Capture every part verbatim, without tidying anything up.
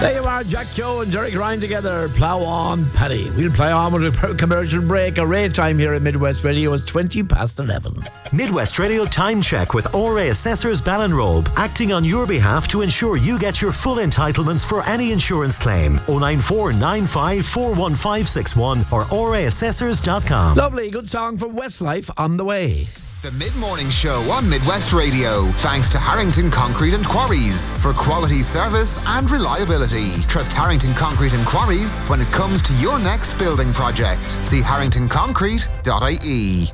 There you are, Jack Joe and Derek Ryan together. Plough on, Paddy. We'll play on with a commercial break. Our rate time here at Midwest Radio is twenty past eleven. Midwest Radio Time Check with O R A Assessors Ballinrobe, acting on your behalf to ensure you get your full entitlements for any insurance claim. oh nine four nine five four one five six one or O R A assessors dot com. Lovely, good song from Westlife on the way. The Mid-Morning Show on Midwest Radio. Thanks to Harrington Concrete and Quarries for quality service and reliability. Trust Harrington Concrete and Quarries when it comes to your next building project. See harrington concrete dot I E.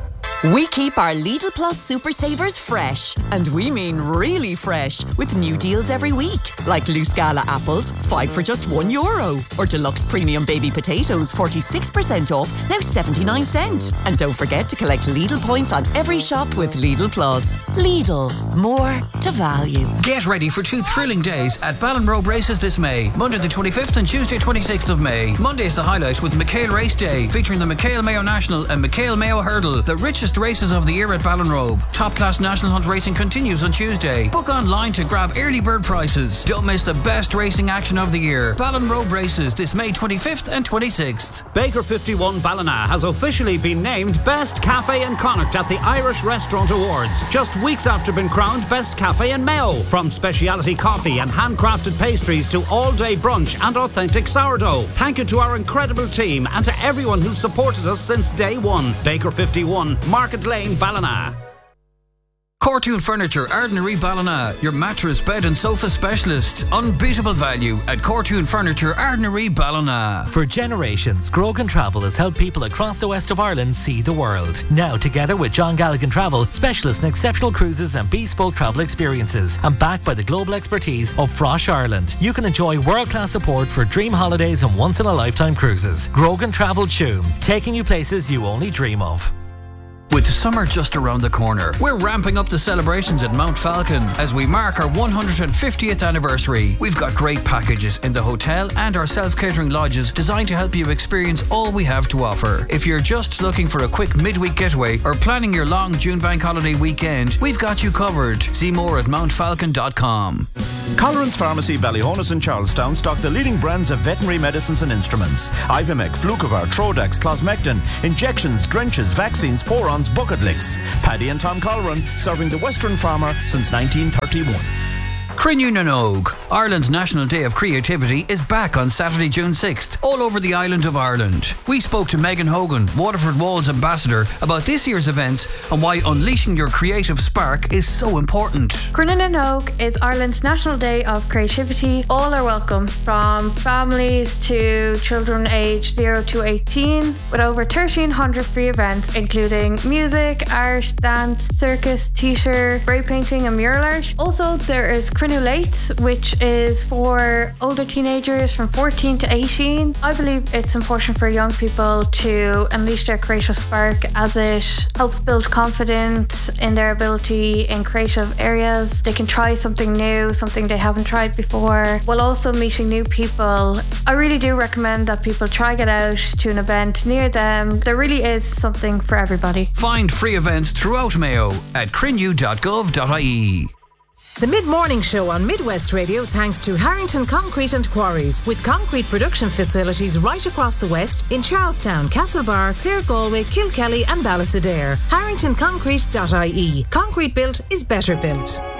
We keep our Lidl Plus Super Savers fresh, and we mean really fresh, with new deals every week. Like loose Gala apples, five for just one euro. Or deluxe premium baby potatoes, forty-six percent off, now seventy-nine cent. And don't forget to collect Lidl points on every shop with Lidl Plus. Lidl, more to value. Get ready for two thrilling days at Ballinrobe Races this May. Monday the twenty-fifth and Tuesday twenty-sixth of May. Monday is the highlight with McHale Race Day, featuring the McHale Mayo National and McHale Mayo Hurdle, the richest races of the year at Ballinrobe. Top class national hunt racing continues on Tuesday. Book online to grab early bird prices. Don't miss the best racing action of the year. Ballinrobe Races this May twenty-fifth and twenty-sixth. Baker fifty-one Ballina has officially been named Best Cafe in Connacht at the Irish Restaurant Awards, just weeks after being crowned Best Cafe in Mayo. From speciality coffee and handcrafted pastries to all-day brunch and authentic sourdough. Thank you to our incredible team and to everyone who's supported us since day one. Baker fifty-one, Market Lane, Ballina. Cortoon Furniture, Ardnary Ballina, your mattress, bed and sofa specialist. Unbeatable value at Cortoon Furniture, Ardnary Ballina. For generations, Grogan Travel has helped people across the west of Ireland see the world. Now, together with John Galligan Travel, specialists in exceptional cruises and bespoke travel experiences, and backed by the global expertise of Frosh Ireland, you can enjoy world-class support for dream holidays and once-in-a-lifetime cruises. Grogan Travel Tuam, taking you places you only dream of. With summer just around the corner, we're ramping up the celebrations at Mount Falcon as we mark our one hundred fiftieth anniversary. We've got great packages in the hotel and our self-catering lodges designed to help you experience all we have to offer. If you're just looking for a quick midweek getaway or planning your long June bank holiday weekend, we've got you covered. See more at mount falcon dot com. Colleran's Pharmacy, Ballyhonus and Charlestown stock the leading brands of veterinary medicines and instruments. Ivimec, Flucovar, Trodax, Closmectin, injections, drenches, vaccines, porons, bucket licks. Paddy and Tom Colleran, serving the Western farmer since nineteen thirty-one. Crinnew na nÓg, Ireland's National Day of Creativity, is back on Saturday, June sixth, all over the island of Ireland. We spoke to Megan Hogan, Waterford Walls ambassador, about this year's events and why unleashing your creative spark is so important. Crinnew na nÓg is Ireland's National Day of Creativity. All are welcome, from families to children aged zero to eighteen, with over thirteen hundred free events including music, art, dance, circus, theatre, spray painting and mural art. Also, there is Crinnew Late, which is for older teenagers from fourteen to eighteen. I believe it's important for young people to unleash their creative spark, as it helps build confidence in their ability in creative areas. They can try something new, something they haven't tried before, while also meeting new people. I really do recommend that people try get out to an event near them. There really is something for everybody. Find free events throughout Mayo at crinnew dot gov dot I E. The Mid-Morning Show on Midwest Radio thanks to Harrington Concrete and Quarries, with concrete production facilities right across the west in Charlestown, Castlebar, Clare Galway, Kilkelly and Ballysadare. harrington concrete dot I E. Concrete built is better built.